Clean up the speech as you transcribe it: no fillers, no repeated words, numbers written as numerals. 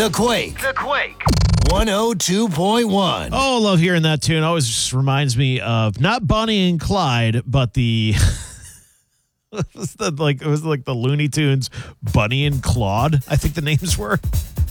The Quake. 102.1. Oh, I love hearing that tune. Always just reminds me of not Bonnie and Clyde, but the it was like the Looney Tunes Bunny and Claude, I think the names were.